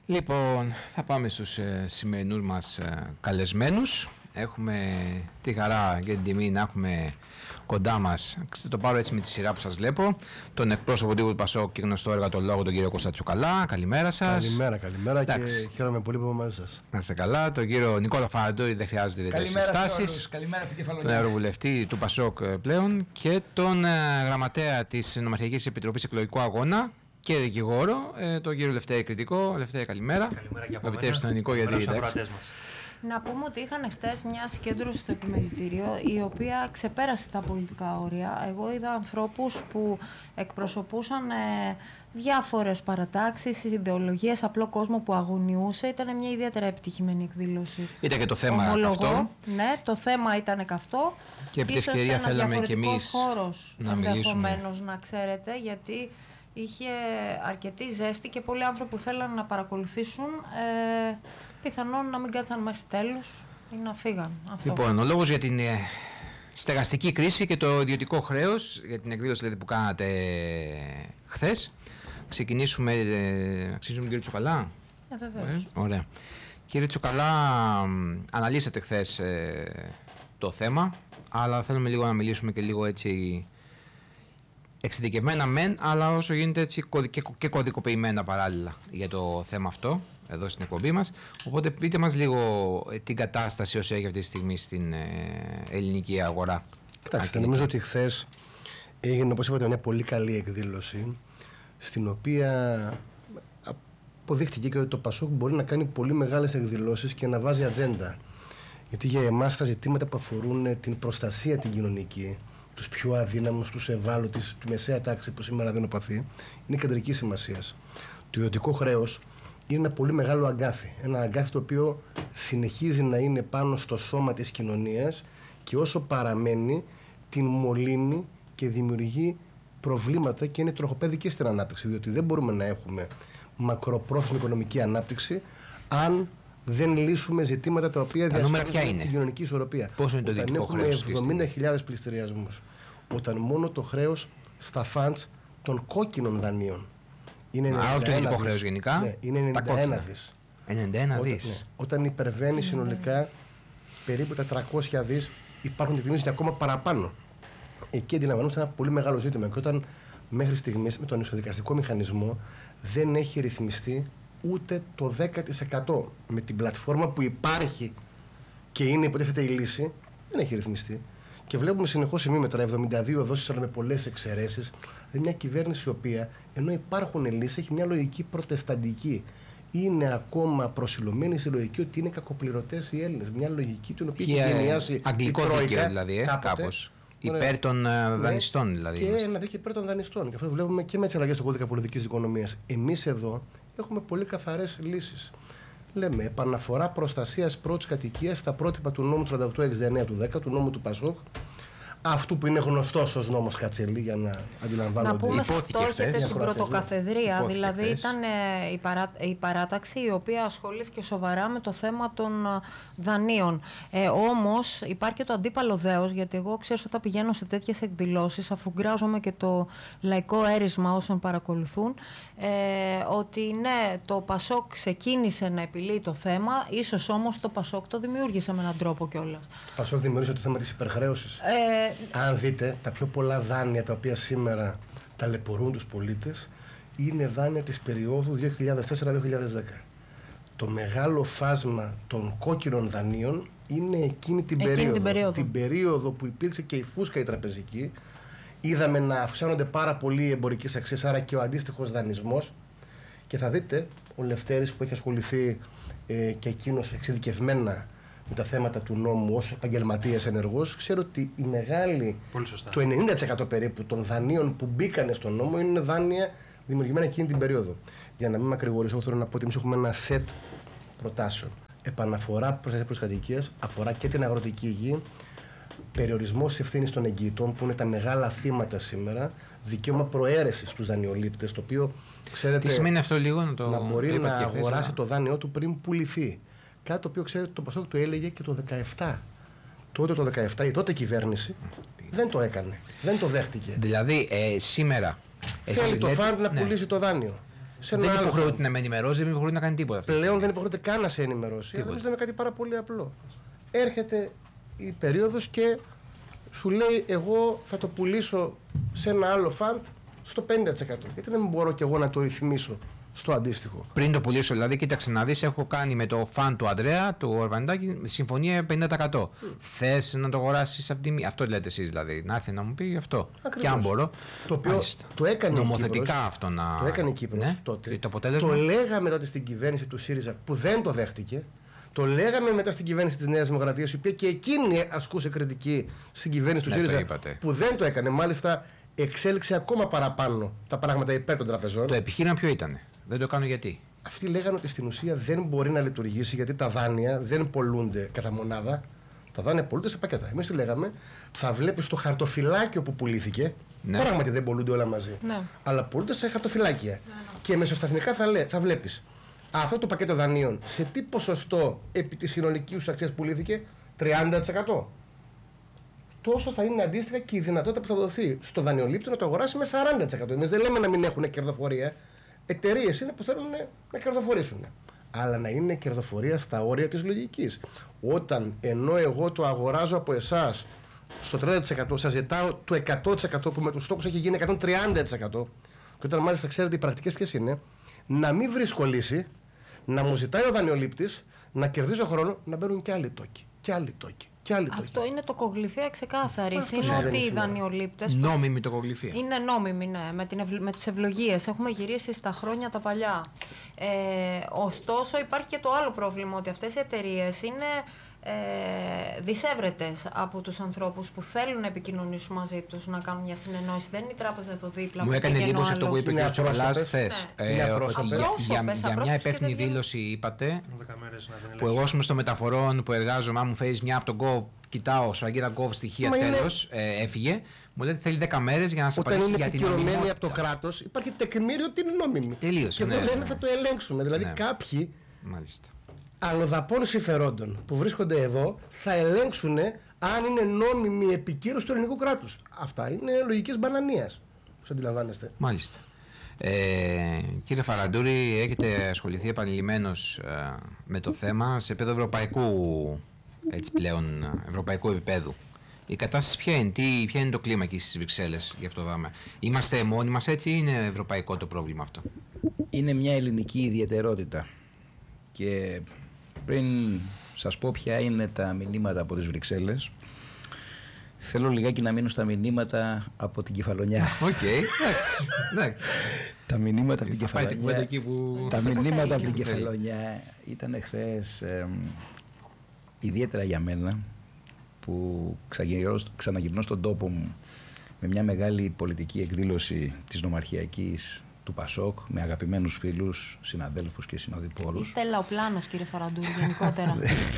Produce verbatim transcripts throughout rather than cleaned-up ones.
Λοιπόν, θα πάμε στους ε, σημερινούς μας ε, καλεσμένους. Έχουμε τη χαρά και την τιμή να έχουμε κοντά μας, το πάρω έτσι με τη σειρά που σας βλέπω, τον εκπρόσωπο του Πασόκ και γνωστό εργατολόγο, τον κύριο Κώστα Τσουκαλά. Καλημέρα σας. Καλημέρα, καλημέρα. Εντάξει. Και χαίρομαι πολύ που είμαι μαζί σας. Να είστε καλά. Τον κύριο Νικόλα Φαραντούρη, δεν χρειάζεται ιδιαίτερες συστάσεις. Καλημέρα στην Κεφαλονιά. Τον Ευρωβουλευτή του Πασόκ πλέον και τον ε, γραμματέα της Νομαρχιακής Επιτροπής Εκλογικού Αγώνα και δικηγόρο, ε, τον κύριο Λευτέρη Κρητικό. Λευτέρη, καλημέρα. Καλημέρα και από μένα. Επιτρέψτε τον Νικό γιατί εντάξει. Να πούμε ότι είχαν χτες μια συγκέντρωση στο επιμελητήριο η οποία ξεπέρασε τα πολιτικά όρια. Εγώ είδα ανθρώπους που εκπροσωπούσαν ε, διάφορες παρατάξεις, ιδεολογίες, απλό κόσμο που αγωνιούσε. Ήταν μια ιδιαίτερα επιτυχημένη εκδήλωση. Ήταν και το θέμα αυτό. Ναι, το θέμα ήταν καυτό. Και επί της ευκαιρία θέλαμε και εμείς χώρος, να μιλήσουμε. Ενδεχομένως να ξέρετε, γιατί είχε αρκετή ζέστη και πολλοί άνθρωποι που θέλαν να παρακολουθήσουν ε, πιθανόν να μην κάτσαν μέχρι τέλους ή να φύγαν. Αυτό. Λοιπόν, ο λόγος για την ε, στεγαστική κρίση και το ιδιωτικό χρέος, για την εκδήλωση δηλαδή, που κάνατε ε, χθες. Ξεκινήσουμε, ε, αξίζουμε κύριο Τσουκαλά. Ε, βεβαίως. Ε, ωραία. Κύριε Τσουκαλά, αναλύσατε χθες ε, το θέμα, αλλά θέλουμε λίγο να μιλήσουμε και λίγο έτσι εξειδικευμένα μεν, αλλά όσο γίνεται έτσι και κωδικοποιημένα παράλληλα για το θέμα αυτό, εδώ στην εκπομπή μας. Οπότε πείτε μας λίγο την κατάσταση όσο έχει αυτή τη στιγμή στην ελληνική αγορά. Κοιτάξτε, νομίζω ότι χθες έγινε, όπως είπατε, μια πολύ καλή εκδήλωση, στην οποία αποδείχτηκε και ότι το Πασόκ μπορεί να κάνει πολύ μεγάλες εκδηλώσεις και να βάζει ατζέντα. Γιατί για εμάς τα ζητήματα που αφορούν την προστασία την κοινωνική, τους πιο αδύναμους, τους ευάλωτους, τη μεσαία τάξη που σήμερα δεν οπαθεί, είναι κεντρική σημασία. Το ιδιωτικό χρέος είναι ένα πολύ μεγάλο αγκάθι. Ένα αγκάθι το οποίο συνεχίζει να είναι πάνω στο σώμα της κοινωνίας και όσο παραμένει την μολύνει και δημιουργεί προβλήματα και είναι τροχοπέδι και στην ανάπτυξη. Διότι δεν μπορούμε να έχουμε μακροπρόθεσμη οικονομική ανάπτυξη αν δεν λύσουμε ζητήματα τα οποία διασφαλίζουν την κοινωνική ισορροπία. Πόσο είναι το όταν δυτικό έχουμε χρέος, εβδομήντα χιλιάδες πληστηριασμούς, όταν μόνο το χρέος στα φαντς των κόκκινων δανείων είναι ενενήντα ένα Α, όχι το δυτικό δις. χρέος γενικά. Ναι, είναι ενενήντα ένα δις. ενενήντα ένα Όταν, δις. ναι, όταν υπερβαίνει συνολικά περίπου τα τριακόσια δις, υπάρχουν εκτιμήσεις και ακόμα παραπάνω. Εκεί αντιλαμβανόμαστε ένα πολύ μεγάλο ζήτημα. Και όταν μέχρι στιγμής με τον ισοδικαστικό μηχανισμό δεν έχει ρυθμιστεί ούτε το δέκα τοις εκατό. Με την πλατφόρμα που υπάρχει και είναι υποτίθεται η λύση, δεν έχει ρυθμιστεί. Και βλέπουμε συνεχώς ημίμετρα εβδομήντα δύο δόσεις, αλλά με πολλές εξαιρέσεις. Δηλαδή μια κυβέρνηση η οποία, ενώ υπάρχουν λύσεις, έχει μια λογική προτεσταντική. Είναι ακόμα προσιλωμένη στη λογική ότι είναι κακοπληρωτές οι Έλληνες. Μια λογική την οποία έχει γενιάσει η Τρόικα. Δηλαδή, ε, κάποτε, κάπως. Υπέρ των uh, δανειστών, ναι, δηλαδή. Και είμαστε. Ένα δίκαιο υπέρ των δανειστών. Και αυτό το βλέπουμε και με τις αλλαγές στον κώδικα πολιτικής οικονομίας. Εμείς εδώ έχουμε πολύ καθαρές λύσεις. Λέμε επαναφορά προστασίας πρώτης κατοικίας στα πρότυπα του νόμου τριάντα οκτώ εξήντα εννέα του δέκα, του νόμου του Πασόκ. Αυτού που είναι γνωστός ως νόμος Κατσελή, για να αντιλαμβάνονται. Να πούμε σε αυτό έχετε την πρωτοκαθεδρία. Υπόθηκε δηλαδή χθες. ήταν ε, η, παρά, η παράταξη η οποία ασχολήθηκε σοβαρά με το θέμα των α, δανείων. Ε, όμως υπάρχει και το αντίπαλο δέος, γιατί εγώ ξέρω όταν πηγαίνω σε τέτοιες εκδηλώσεις, αφού γκράζομαι και το λαϊκό έρισμα όσων παρακολουθούν, ε, ότι ναι, το Πασόκ ξεκίνησε να επιλύει το θέμα, ίσως όμως το Πασόκ το δημιούργησε με έναν τρόπο κιόλας. Το Πασόκ δημιούργησε το θέμα της υπερχρέωσης. Ε, Αν δείτε, τα πιο πολλά δάνεια τα οποία σήμερα ταλαιπωρούν τους πολίτες είναι δάνεια της περίοδου δύο χιλιάδες τέσσερα με δύο χιλιάδες δέκα. Το μεγάλο φάσμα των κόκκινων δανείων είναι εκείνη την, εκείνη περίοδο. την περίοδο. Την περίοδο που υπήρξε και η φούσκα η τραπεζική. Είδαμε να αυξάνονται πάρα πολύ οι εμπορικές αξίες, άρα και ο αντίστοιχος δανεισμός. Και θα δείτε, ο Λευτέρης που έχει ασχοληθεί ε, και εκείνος εξειδικευμένα με τα θέματα του νόμου ως επαγγελματίας ενεργός, ξέρω ότι η μεγάλη, το ενενήντα τοις εκατό περίπου των δανείων που μπήκανε στον νόμο είναι δάνεια δημιουργημένα εκείνη την περίοδο. Για να μην μακρηγορήσω, θέλω να πω ότι εμείς έχουμε ένα σετ προτάσεων. Επαναφορά προστασία προς κατοικίας, αφορά και την αγροτική γη, περιορισμός ευθύνης των εγγυητών που είναι τα μεγάλα θύματα σήμερα, δικαίωμα προαίρεσης στους δανειολήπτες, το οποίο ξέρετε. Τι σημαίνει αυτό λίγο να το να μπορεί το να χθες, αγοράσει αλλά... το δάνειό του πριν πουληθεί. Κάτι το οποίο ξέρετε το Πασόκ το έλεγε και το δεκαεπτά. Τότε το δεκαεπτά η τότε κυβέρνηση δεν το έκανε. Δεν το δέχτηκε. Δηλαδή ε, σήμερα. Θέλει το φαντ να ναι. πουλήσει το δάνειο. σε δεν ένα άλλο υποχρεούται fund. να με ενημερώσει, δεν υποχρεούται να κάνει τίποτα. αυτή τη Πλέον στιγμή. δεν υποχρεούται καν να σε ενημερώσει. Τίποτα. Αλλά λέμε κάτι πάρα πολύ απλό. Έρχεται η περίοδος και σου λέει: εγώ θα το πουλήσω σε ένα άλλο φαντ στο πενήντα τοις εκατό. Γιατί δεν μπορώ κι εγώ να το ρυθμίσω στο αντίστοιχο. Πριν το πουλήσω, δηλαδή, κοίταξε να δεις, έχω κάνει με το φαν του Ανδρέα, του Ορβανιτάκη, συμφωνία πενήντα τοις εκατό. Mm. Θες να το αγοράσεις αυτή τη τιμή? Αυτό λέτε εσείς, δηλαδή, να έρθει να μου πει αυτό. Ακριβώς. Και αν μπορώ. Το οποίο Μάλιστα. το έκανε νομοθετικά η Κύπρος, αυτό να. Το έκανε η Κύπρος ναι. τότε. Το αποτέλεσμα. Το λέγαμε τότε στην κυβέρνηση του ΣΥΡΙΖΑ που δεν το δέχτηκε. Το λέγαμε μετά στην κυβέρνηση της Νέας Δημοκρατίας, η οποία και εκείνη ασκούσε κριτική στην κυβέρνηση του Ναι, το ΣΥΡΙΖΑ, είπατε. που δεν το έκανε. Μάλιστα, εξέλιξε ακόμα παραπάνω τα πράγματα υπέρ των τραπεζών. Το επιχείρημα ποιο ήταν? Δεν το κάνω γιατί? Αυτοί λέγανε ότι στην ουσία δεν μπορεί να λειτουργήσει γιατί τα δάνεια δεν πολλούνται κατά μονάδα. Τα δάνεια πολλούνται σε πακέτα. Εμείς τι λέγαμε? Θα βλέπεις το χαρτοφυλάκιο που πουλήθηκε. Ναι. Πράγματι δεν πολλούνται όλα μαζί. Ναι. Αλλά πολλούνται σε χαρτοφυλάκια. Ναι, ναι. Και μεσοσταθμικά θα, λέ, θα βλέπεις αυτό το πακέτο δανείων σε τι ποσοστό επί της συνολικής αξίας πουλήθηκε? τριάντα τοις εκατό. Τόσο θα είναι αντίστοιχα και η δυνατότητα που θα δοθεί στο δανειολήπτη να το αγοράσει με σαράντα τοις εκατό. Εμείς δεν λέμε να μην έχουν κερδοφορία. Εταιρείες είναι που θέλουν να κερδοφορήσουν. Αλλά να είναι κερδοφορία στα όρια της λογικής. Όταν ενώ εγώ το αγοράζω από εσάς στο τριάντα τοις εκατό, σας ζητάω το εκατό τοις εκατό που με τους στόχους έχει γίνει εκατόν τριάντα τοις εκατό, και όταν μάλιστα ξέρετε οι πρακτικές ποιες είναι, να μην βρίσκω λύση, να μου ζητάει ο δανειολήπτης, να κερδίζω χρόνο, να μπαίνουν και άλλοι τόκοι. Και άλλοι τόκοι. Και άλλοι τόκοι. Αυτό είναι το κογλυφαία ξεκάθαρη. Αυτό Είναι συμβαίνει ότι οι σήμερα. δανειολήπτες. Νόμιμη τοκογλυφία. Είναι νόμιμη, ναι, με, την ευλ... με τις ευλογίες. Έχουμε γυρίσει στα χρόνια τα παλιά. Ε, ωστόσο υπάρχει και το άλλο πρόβλημα, ότι αυτές οι εταιρείες είναι ε, δυσέβρετες από τους ανθρώπους που θέλουν να επικοινωνήσουν μαζί τους, να κάνουν μια συνεννόηση. Δεν είναι η τράπεζα εδώ δίπλα. Μου που έκανε πηγαίνει ο εντύπωση αυτό που άλλος. είπε Είναι ο κ. Τσολάς απρόσωπες. χθες. Ναι. Είναι απρόσωπες. Ότι για, για, Απρόσωπες, για μια απρόσωπες υπεύθυνη και δεν δήλωση είπατε δέκα μέρες να την που εγώ είμαι στο μεταφορών που εργάζομαι, αν μου φέρεις μια από τον Gov, κοιτάω, σφραγίδα Gov στοιχεία, Μα είναι- τέλος, ε, έφυγε. Μου λέει ότι θέλει δέκα μέρες για να σε Όταν απαντήσει είναι για την επικυρωμένη νομιμότητα. από το κράτος, υπάρχει τεκμήριο ότι είναι νόμιμη. Τελείωσε, Και ναι, δεν λένε ναι. θα το ελέγξουμε. Δηλαδή Ναι. κάποιοι Μάλιστα. αλλοδαπών συμφερόντων που βρίσκονται εδώ θα ελέγξουν αν είναι νόμιμη η επικύρωση του ελληνικού κράτους. Αυτά είναι λογικές μπανανίας, όπως αντιλαμβάνεστε. Μάλιστα. Ε, κύριε Φαραντούρη, έχετε ασχοληθεί επανειλημμένως ε, με το θέμα σε επίπεδο ευρωπαϊκού, έτσι πλέον, ευρωπαϊκού επίπεδου. Η κατάσταση ποια είναι, τι, ποια είναι το κλίμα εκεί στις Βρυξέλλες, γι' αυτό δάμε. Είμαστε μόνοι μας έτσι ή είναι ευρωπαϊκό το πρόβλημα αυτό? Είναι μια ελληνική ιδιαιτερότητα και πριν σας πω ποια είναι τα μηνύματα από τις Βρυξέλλες, θέλω λιγάκι να μείνω στα μηνύματα από την Κεφαλονιά. Οκ, εντάξει, εντάξει. Τα μηνύματα από την Θα πάει την κουβέντα Κεφαλονιά, εκεί που... τα μηνύματα από την που θέλει. Κεφαλονιά ήταν χθες ε, ιδιαίτερα για μένα, που ξαγυρνώ, ξαναγυρνώ στον τόπο μου με μια μεγάλη πολιτική εκδήλωση της νομαρχιακής του Πασόκ, με αγαπημένους φίλους, συναδέλφους και συνοδοιπόρους. Είστε λαοπλάνος, κύριε Φαραντούρη, γενικότερα.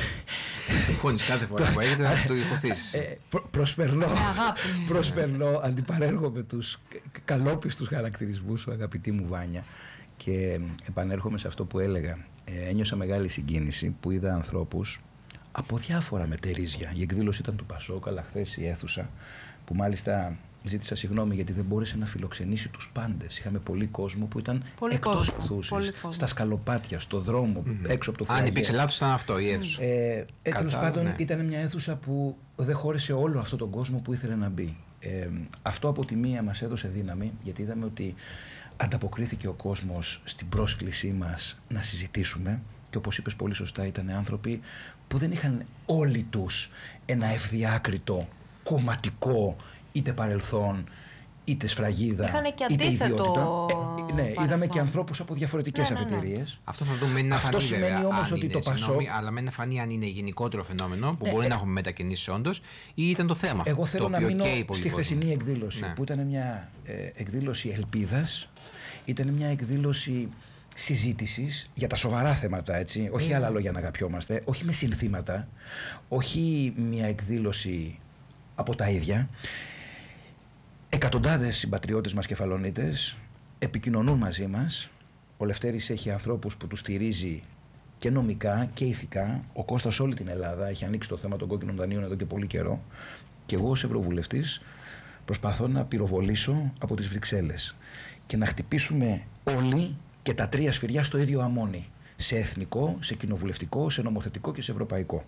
Χώνεις κάθε φορά που έχετε να το υποθείς. Ε, προ, προσπερνώ, Με αγάπη. προσπερνώ, αντιπαρέρχομαι τους καλόπιστους χαρακτηρισμούς σου, αγαπητή μου Βάνια, και επανέρχομαι σε αυτό που έλεγα. Ε, ένιωσα μεγάλη συγκίνηση που είδα ανθρώπους από διάφορα μετερίζια. Η εκδήλωση ήταν του Πασόκ, αλλά χθες η αίθουσα, που μάλιστα ζήτησα συγγνώμη γιατί δεν μπόρεσε να φιλοξενήσει τους πάντες. Είχαμε πολύ κόσμο που ήταν Πολύ εκτός κόσμο, πτούσης, πολύ κόσμο. στα σκαλοπάτια, στο δρόμο, έξω από το Αν φλαγέ. υπήρξε λάθος ήταν αυτό, η αίθουσα. Ε, ε, Κατά, τέλος πάντων, ναι. ήταν μια αίθουσα που δεν χώρεσε όλο αυτόν τον κόσμο που ήθελε να μπει. Ε, αυτό από τη μία μας έδωσε δύναμη, γιατί είδαμε ότι ανταποκρίθηκε ο κόσμος στην πρόσκλησή μας να συζητήσουμε, και όπως είπες πολύ σωστά, ήταν άνθρωποι που δεν είχαν όλοι τους ένα ευδιάκριτο κομματικό είτε παρελθόν, είτε σφραγίδα, Είχανε και είτε αντίθετο ιδιότητα. Ε, ναι, είδαμε παρελθόν. και ανθρώπους από διαφορετικές Ναι, ναι, ναι. αφετηρίες. Αυτό θα δούμε να Αυτό φανεί σημαίνει βέβαια, όμως αν ότι είναι, το συγγνώμη, Πασόκ- αλλά μένει να φανεί αν είναι γενικότερο φαινόμενο που Ναι, μπορεί ε, να έχουμε μετακινήσεις όντως ή ήταν το θέμα. Εγώ θέλω το να οποίο μείνω καίει πολύ στη κόσμο. χθεσινή εκδήλωση, Ναι. που ήταν μια ε, εκδήλωση ελπίδας, ήταν μια εκδήλωση συζήτησης για τα σοβαρά θέματα, έτσι, όχι άλλα λόγια να αγαπιόμαστε, όχι με συνθήματα, όχι μια εκδήλωση από τα ίδια. Εκατοντάδες συμπατριώτες μας κεφαλονίτες επικοινωνούν μαζί μας. Ο Λευτέρης έχει ανθρώπους που του στηρίζει και νομικά και ηθικά. Ο Κώστας όλη την Ελλάδα έχει ανοίξει το θέμα των κόκκινων δανείων εδώ και πολύ καιρό. Και εγώ ως Ευρωβουλευτής προσπαθώ να πυροβολήσω από τις Βρυξέλλες και να χτυπήσουμε όλοι και τα τρία σφυριά στο ίδιο αμόνι. Σε εθνικό, σε κοινοβουλευτικό, σε νομοθετικό και σε ευρωπαϊκό.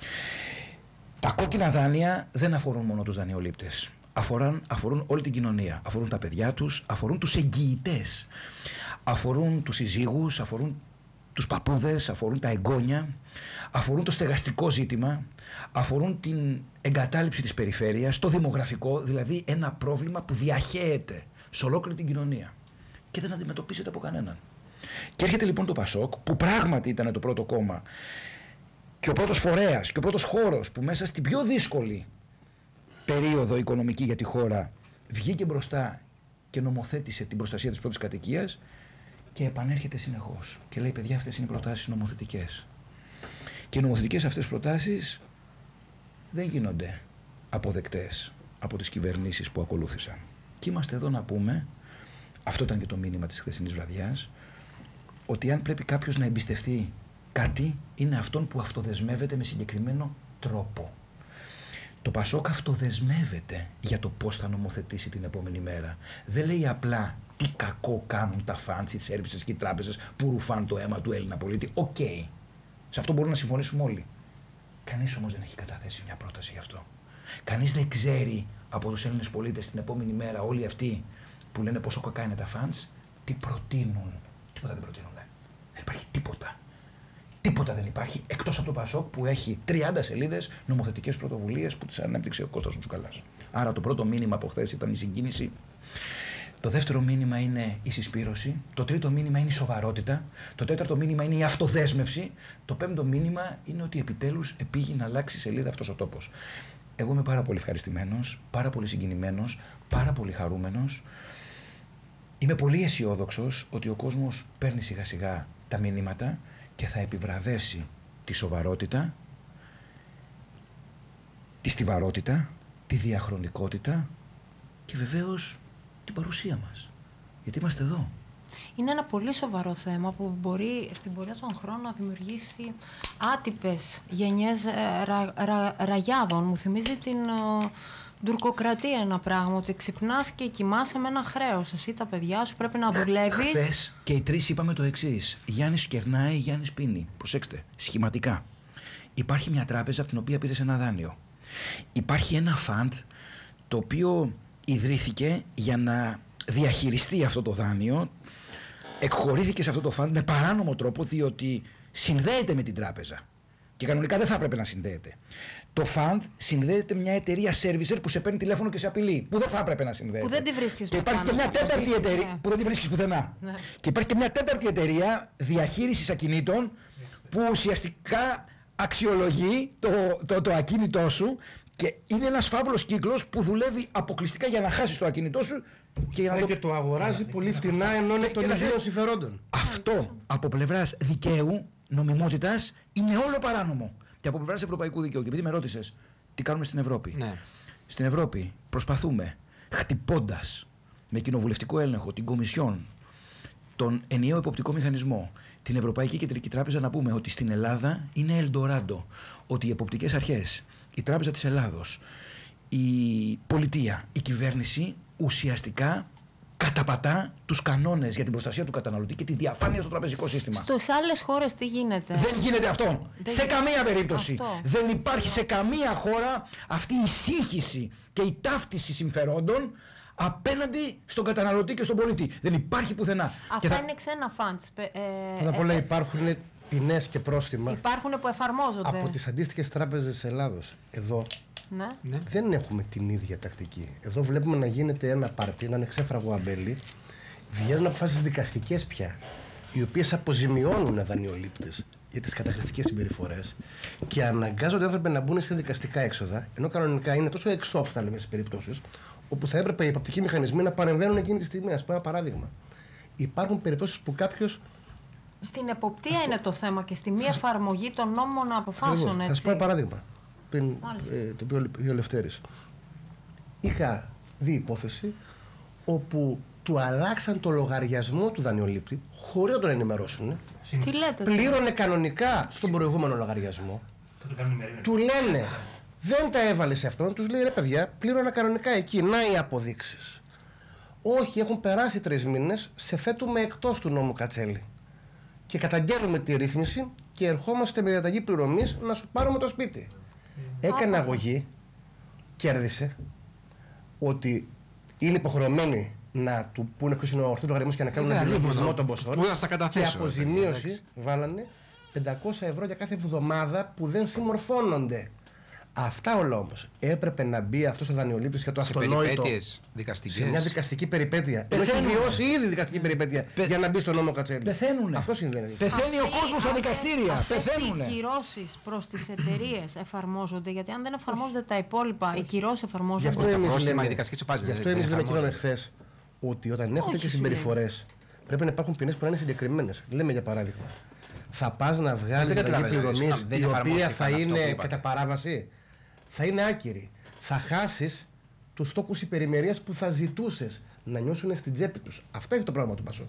Τα κόκκινα δάνεια δεν αφορούν μόνο τους δανειολήπτες. Αφορούν, αφορούν όλη την κοινωνία. Αφορούν τα παιδιά τους, αφορούν τους εγγυητές. Αφορούν τους συζύγους, αφορούν τους παππούδες, αφορούν τα εγγόνια, αφορούν το στεγαστικό ζήτημα, αφορούν την εγκατάλειψη της περιφέρειας, το δημογραφικό, δηλαδή ένα πρόβλημα που διαχέεται σε ολόκληρη την κοινωνία και δεν αντιμετωπίζεται από κανέναν. Και έρχεται λοιπόν το Πασόκ, που πράγματι ήταν το πρώτο κόμμα και ο πρώτος φορέας και ο πρώτος χώρος που μέσα στην πιο δύσκολη περίοδο οικονομική για τη χώρα βγήκε μπροστά και νομοθέτησε την προστασία της πρώτης κατοικίας και επανέρχεται συνεχώς και λέει: παιδιά, αυτές είναι οι προτάσεις νομοθετικές. Και οι νομοθετικές αυτές προτάσεις δεν γίνονται αποδεκτές από τις κυβερνήσεις που ακολούθησαν. Και είμαστε εδώ να πούμε, αυτό ήταν και το μήνυμα της χθεσινής βραδιάς, ότι αν πρέπει κάποιος να εμπιστευτεί κάτι, είναι αυτόν που αυτοδεσμεύεται με συγκεκριμένο τρόπο. Το Πασόκ αυτοδεσμεύεται για το πώς θα νομοθετήσει την επόμενη μέρα. Δεν λέει απλά τι κακό κάνουν τα fancy services και οι τράπεζες που ρουφάν το αίμα του Έλληνα πολίτη. Οκ. Okay. Σε αυτό μπορούμε να συμφωνήσουμε όλοι. Κανείς όμως δεν έχει καταθέσει μια πρόταση γι' αυτό. Κανείς δεν ξέρει από τους Έλληνες πολίτες την επόμενη μέρα, όλοι αυτοί που λένε πόσο κακά είναι τα fans, τι προτείνουν. Τίποτα δεν προτείνουν. Δεν υπάρχει τίποτα. Τίποτα δεν υπάρχει εκτός από το Πασόκ που έχει τριάντα σελίδες νομοθετικές πρωτοβουλίες που τις ανέπτυξε ο Κώστας Τσουκαλάς. Άρα το πρώτο μήνυμα από χθες ήταν η συγκίνηση. Το δεύτερο μήνυμα είναι η συσπήρωση. Το τρίτο μήνυμα είναι η σοβαρότητα. Το τέταρτο μήνυμα είναι η αυτοδέσμευση. Το πέμπτο μήνυμα είναι ότι επιτέλους επήγει να αλλάξει σελίδα αυτός ο τόπος. Εγώ είμαι πάρα πολύ ευχαριστημένος, πάρα πολύ συγκινημένος, πάρα πολύ χαρούμενος. Είμαι πολύ αισιόδοξος ότι ο κόσμος παίρνει σιγά σιγά τα μηνύματα και θα επιβραβεύσει τη σοβαρότητα, τη στιβαρότητα, τη διαχρονικότητα και βεβαίως την παρουσία μας. Γιατί είμαστε εδώ. Είναι ένα πολύ σοβαρό θέμα που μπορεί στην πορεία των χρόνων να δημιουργήσει άτυπες γενιές ρα, ρα, ραγιάδων. Μου θυμίζει την uh, τουρκοκρατία ένα πράγμα, ότι ξυπνάς και κοιμάσαι με ένα χρέος. Εσύ τα παιδιά σου πρέπει να δουλεύεις. Χθες και οι τρεις είπαμε το εξής. Γιάννης κερνάει, Γιάννης πίνει. Προσέξτε, σχηματικά. Υπάρχει μια τράπεζα από την οποία πήρες ένα δάνειο. Υπάρχει ένα φαντ το οποίο ιδρύθηκε για να διαχειριστεί αυτό το δάνειο. Εκχωρήθηκε σε αυτό το φαντ με παράνομο τρόπο, διότι συνδέεται με την τράπεζα. Και κανονικά δεν θα έπρεπε να συνδέεται. Το φαντ συνδέεται με μια εταιρεία servicer που σε παίρνει τηλέφωνο και σε απειλεί. Που δεν θα έπρεπε να συνδέεται. Που δεν τη βρίσκεις. Και υπάρχει και μια τέταρτη εταιρεία. Ναι. Που δεν τη βρίσκεις πουθενά. Ναι. Και υπάρχει και μια τέταρτη εταιρεία διαχείρισης ακινήτων που ουσιαστικά αξιολογεί το, το, το ακίνητό σου. Και είναι ένας φαύλος κύκλος που δουλεύει αποκλειστικά για να χάσεις το ακίνητό σου και, για να το... και το αγοράζει πολύ φτηνά ενώ είναι των ιδίων συμφερόντων. Αυτό από πλευράς δικαίου, νομιμότητας, είναι όλο παράνομο. Και από πλευράς ευρωπαϊκού δικαίου. Και επειδή με ρώτησες τι κάνουμε στην Ευρώπη. Ναι. Στην Ευρώπη προσπαθούμε, χτυπώντας με κοινοβουλευτικό έλεγχο την Κομισιόν, τον ενιαίο υποπτικό μηχανισμό, την Ευρωπαϊκή Κεντρική Τράπεζα, να πούμε ότι στην Ελλάδα είναι Ελντοράντο. Ότι οι εποπτικές αρχές, η Τράπεζα της Ελλάδος, η πολιτεία, η κυβέρνηση ουσιαστικά καταπατά τους κανόνες για την προστασία του καταναλωτή και τη διαφάνεια στο τραπεζικό σύστημα. Στις άλλες χώρες τι γίνεται? Δεν γίνεται αυτό. Δεν σε καμία περίπτωση. Αυτό. Δεν υπάρχει σε καμία χώρα αυτή η σύγχυση και η ταύτιση συμφερόντων απέναντι στον καταναλωτή και στον πολίτη. Δεν υπάρχει πουθενά. Αυτά θα... είναι ξένα φαντς. Ε, Πρώτα απ' όλα ε, υπάρχουν ποινές και πρόστιμα. Υπάρχουν που εφαρμόζονται. Από τις αντίστοιχες τράπεζες της Ελλάδος. Εδώ ναι. Ναι. δεν έχουμε την ίδια τακτική. Εδώ βλέπουμε να γίνεται ένα πάρτι, έναν εξέφραγο αμπέλι. Βγαίνουν αποφάσεις δικαστικές πια, οι οποίες αποζημιώνουν δανειολήπτες για τις καταχρηστικές συμπεριφορές και αναγκάζονται οι άνθρωποι να μπουν σε δικαστικά έξοδα, ενώ κανονικά είναι τόσο εξώφθα, λέμε, σε περιπτώσεις όπου θα έπρεπε οι υποπτικοί μηχανισμοί να παρεμβαίνουν εκείνη τη στιγμή. Ας πούμε ένα παράδειγμα. Υπάρχουν περιπτώσεις που κάποιος. Στην εποπτεία είναι το θέμα και στη μη εφαρμογή των νόμων αποφάσεων. Θα σας πω ένα παράδειγμα. Πριν, ε, το οποίο ο Λευτέρης. Είχα δει υπόθεση όπου του αλλάξαν το λογαριασμό του δανειολήπτη χωρίς να τον ενημερώσουν. Τι λέτε? Πλήρωνε κανονικά στον προηγούμενο λογαριασμό. Του λένε δεν τα έβαλε σε αυτόν, τους λέει ρε παιδιά, πλήρωνα κανονικά εκεί. Να οι αποδείξεις. Όχι, έχουν περάσει τρεις μήνες, σε θέτουμε εκτός του νόμου Κατσέλη. Και καταγγέλνουμε τη ρύθμιση και ερχόμαστε με διαταγή πληρωμής να σου πάρουμε το σπίτι. Έκανε αγωγή, κέρδισε, ότι είναι υποχρεωμένοι να του πούνε ποιος είναι ο ορθός λογαριασμός και να κάνουν ένα διαλογισμό των ποσών. Και αποζημίωση βάλανε πεντακόσια ευρώ για κάθε εβδομάδα που δεν συμμορφώνονται. Αυτά όλα όμως έπρεπε να μπει αυτό ο δανειολήπτης για το αυτονόητο. Σε μια δικαστική περιπέτεια. Έχει βιώσει ήδη δικαστική περιπέτεια Πε... για να μπει στο νόμο Κατσέλη. Πεθαίνουνε. Αυτό συμβαίνει. Πεθαίνει ο κόσμος στα δικαστήρια. Πεθαίνουνε. Οι κυρώσεις προς τις εταιρείες εφαρμόζονται, γιατί αν δεν εφαρμόζονται τα υπόλοιπα, οι κυρώσεις εφαρμόζονται. Γι' αυτό εμείς λέμε, γι' αυτό εμείς λέμε και είπαμε χθες ότι όταν έχουν τέτοιες συμπεριφορές πρέπει να υπάρχουν ποινές που να είναι συγκεκριμένες. Λέμε για παράδειγμα, θα πας να βγάλεις διαταγή πληρωμής η οποία θα είναι κατά παράβαση. Θα είναι άκυρη. Θα χάσεις τους τόκους υπερημερίας που θα ζητούσες να νιώσουν στην τσέπη τους. Αυτό είναι το πράγμα του Πασόκ.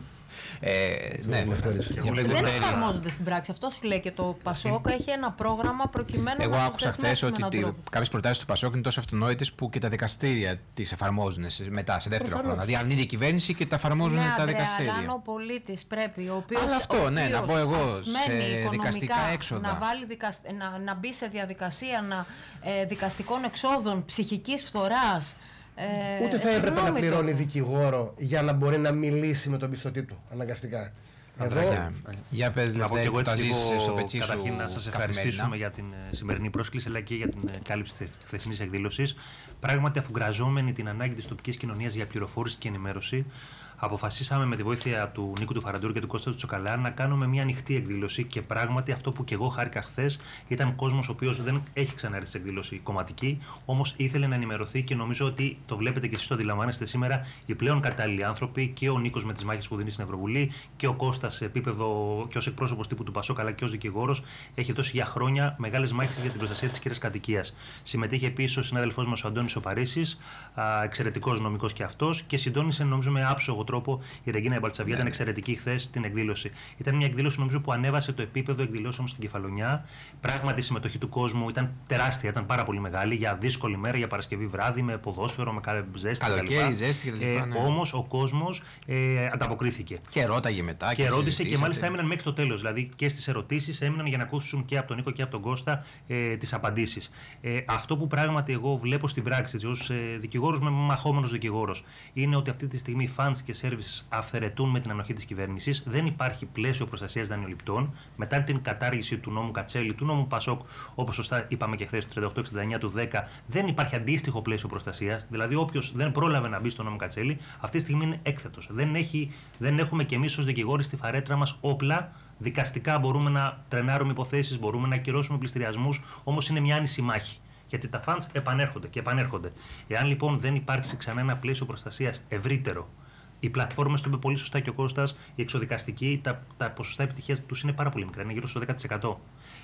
Ε, ναι, δεν εφαρμόζονται στην πράξη. Αυτό σου λέει και το Πασόκ έχει ένα πρόγραμμα προκειμένου Εγώ να Εγώ άκουσα χθες ότι κάποιες προτάσεις του Πασόκ είναι τόσο αυτονόητες που και τα δικαστήρια τις εφαρμόζουν μετά, σε δεύτερο χρόνο. Δηλαδή αρνείται η κυβέρνηση και τα εφαρμόζουν ναι, τα δικαστήρια. Αλλά αν ο πολίτης πρέπει, ο οποίος, αλλά αυτό, ο ναι, να πω εγώ, σε δικαστικά έξοδα, να, βάλει δικασ... να, να μπει σε διαδικασία να, ε, δικαστικών εξόδων, ψυχικής φθοράς. Ε, Ούτε θα έπρεπε να πληρώνει δικηγόρο για να μπορεί να μιλήσει με τον πιστωτή του αναγκαστικά. Εδώ... Για, για πες, να πω και εγώ έτσι λίγο, καταρχήν να σας ευχαριστήσουμε για την σημερινή πρόσκληση αλλά και για την κάλυψη της χθεσινής εκδήλωσης. Πράγματι, αφουγκραζόμενη την ανάγκη της τοπικής κοινωνίας για πληροφόρηση και ενημέρωση, αποφασίσαμε με τη βοήθεια του Νίκου του Φαραντούρη και του Κώστα του Τσοκαλά να κάνουμε μια ανοιχτή εκδήλωση και πράγματι αυτό που και εγώ χάρηκα χθες ήταν κόσμος ο οποίος δεν έχει ξανάρθει σε εκδήλωση κομματική, όμως ήθελε να ενημερωθεί και νομίζω ότι το βλέπετε και εσείς το αντιλαμβάνεστε σήμερα οι πλέον κατάλληλοι άνθρωποι και ο Νίκος με τις μάχες που δίνει στην Ευρωβουλή και ο Κώστας σε επίπεδο και ως εκπρόσωπος τύπου του Πασόκ αλλά και ως δικηγόρος έχει δώσει για χρόνια μεγάλες μάχες για την προστασία της κυρίας κατοικίας. Συμμετείχε επίσης ο συνάδελφός μας ο Αντώνης ο Παρίσης, εξαιρετικός νομικός και αυτός και συντόνισε νομίζω με άψογο τρόπο η Ρεγκίνα Μπαλτσαβιά. Ήταν εξαιρετική χθες στην εκδήλωση. Ήταν μια εκδήλωση νομίζω που ανέβασε το επίπεδο εκδηλώσεων στην Κεφαλονιά. Πράγματι η συμμετοχή του κόσμου ήταν τεράστια, ήταν πάρα πολύ μεγάλη για δύσκολη μέρα, για Παρασκευή βράδυ, με ποδόσφαιρο, με κάθε ζέστη κτλ. Ε, ναι. Όμως ο κόσμος ε, ανταποκρίθηκε. Και ρώταγε μετά. Και, και ρώτησε και μάλιστα έμειναν μέχρι το τέλος. Δηλαδή και στις ερωτήσεις έμειναν για να ακούσουν και από τον Νίκο και από τον Κώστα ε, τις απαντήσεις. Ε, αυτό που πράγματι εγώ βλέπω στην πράξη ως ε, δικηγόρος με μαχόμενος δικηγόρος είναι ότι αυτή τη στιγμή funds και services αυθαιρετούν με την ανοχή της κυβέρνησης. Δεν υπάρχει πλαίσιο προστασίας δανειοληπτών. Μετά την κατάργηση του νόμου Κατσέλη, του νόμου Πασόκ, όπως σωστά είπαμε και χθες, του τριάντα οκτώ εξήντα εννιά του δέκα, δεν υπάρχει αντίστοιχο πλαίσιο προστασίας. Δηλαδή, όποιος δεν πρόλαβε να μπει στο νόμο Κατσέλη, αυτή τη στιγμή είναι έκθετος. Δεν, έχει, δεν έχουμε κι εμείς ως δικηγόροι στη φαρέτρα μας όπλα. Δικαστικά μπορούμε να τρενάρουμε υποθέσεις, μπορούμε να ακυρώσουμε πληστηριασμούς, όμως είναι μια άνηση μάχη. Γιατί τα funds επανέρχονται και επανέρχονται. Εάν λοιπόν δεν υπάρξει ξανά ένα πλαίσιο προστασίας ευρύτερο, οι πλατφόρμες, το είπε πολύ σωστά και ο Κώστας, οι εξωδικαστικοί, τα, τα ποσοστά επιτυχίας τους είναι πάρα πολύ μικρά, είναι γύρω στο δέκα τοις εκατό.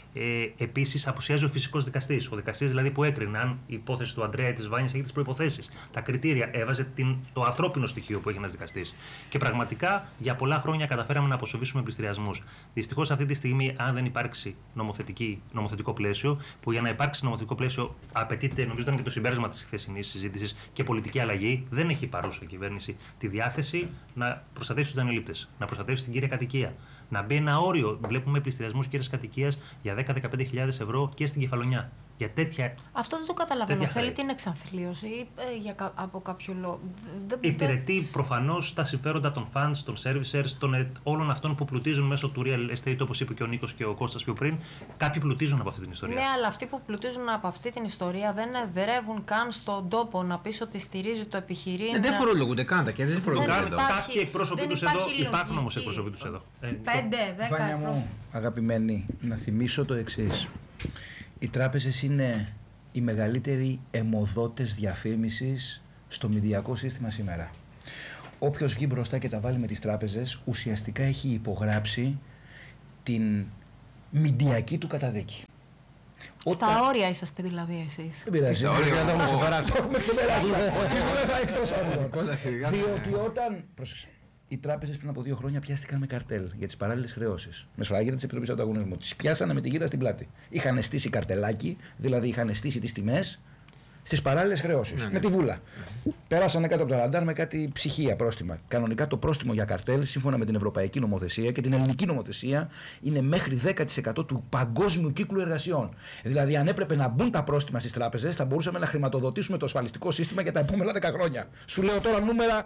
Ε, Επίσης, απουσιάζει ο φυσικός δικαστής. Ο δικαστής δηλαδή που έκρινε αν η υπόθεση του Αντρέα ή της Βάνιας έχει τις προϋποθέσεις, τα κριτήρια, έβαζε την, το ανθρώπινο στοιχείο που έχει ένας δικαστής. Και πραγματικά για πολλά χρόνια καταφέραμε να αποσοβήσουμε πληστηριασμούς. Δυστυχώς αυτή τη στιγμή, αν δεν υπάρξει νομοθετικό πλαίσιο, που για να υπάρξει νομοθετικό πλαίσιο απαιτείται, νομίζω ήταν και το συμπέρασμα της χθεσινής συζήτησης, και πολιτική αλλαγή, δεν έχει παρούσα η κυβέρνηση τη διάθεση να προστατεύσει τους δανειολήπτες, να προστατεύσει την κύρια κατοικία. Να μπει ένα όριο. Βλέπουμε πληστηριασμούς κύριας κατοικίας για δέκα με δεκαπέντε χιλιάδες ευρώ και στην Κεφαλονιά. Για τέτοια. Αυτό δεν το καταλαβαίνω. Θέλει την εξανθλίωση ε, για, από κάποιο λόγο. Υπηρετεί προφανώς τα συμφέροντα των fans, των servicers, των, ε, όλων αυτών που πλουτίζουν μέσω του real estate, όπως είπε και ο Νίκος και ο Κώστας πιο πριν. Κάποιοι πλουτίζουν από αυτή την ιστορία. Ναι, αλλά αυτοί που πλουτίζουν από αυτή την ιστορία δεν εδρεύουν καν στον τόπο να πεις ότι στηρίζει το επιχειρήν. Ε, δεν φορολογούνται καν τα κέρδη. Δεν φορολογούνται. Κάποιοι εκπρόσωποι του εδώ υπάρχουν όμως εκπρόσωποι του εδώ. πέντε δέκα Βάνια μου, αγαπημένη, να θυμίσω το εξής. Οι τράπεζες είναι οι μεγαλύτεροι αιμοδότες διαφήμισης στο μηντιακό σύστημα σήμερα. Όποιος βγει μπροστά και τα βάλει με τις τράπεζες, ουσιαστικά έχει υπογράψει την μηντιακή του καταδίκη. Στα Όταν... όρια είσαστε δηλαδή εσείς. Δεν πειράζει. Στα όρια δεν με ξεπεράσει. Με ξεπεράσει. Διότι όταν... Πρόσεξε. Οι τράπεζες πριν από δύο χρόνια πιάστηκαν με καρτέλ για τις παράλληλες χρεώσεις. Με σφραγίδα της Επιτροπής Ανταγωνισμού. Τις πιάσανε με τη γίδα στην πλάτη. Είχαν στήσει καρτελάκι, δηλαδή είχαν στήσει τις τιμές στις παράλληλες χρεώσεις. Ναι, ναι. Με τη βούλα. Ναι. Περάσανε κάτω από το ραντάρ με κάτι ψυχία πρόστιμα. Κανονικά το πρόστιμο για καρτέλ, σύμφωνα με την ευρωπαϊκή νομοθεσία και την ελληνική νομοθεσία, είναι μέχρι δέκα τοις εκατό του παγκόσμιου κύκλου εργασιών. Δηλαδή, αν έπρεπε να μπουν τα πρόστιμα στις τράπεζες, θα μπορούσαμε να χρηματοδοτήσουμε το ασφαλιστικό σύστημα για τα επόμενα δέκα χρόνια. Σου λέω τώρα νούμερα.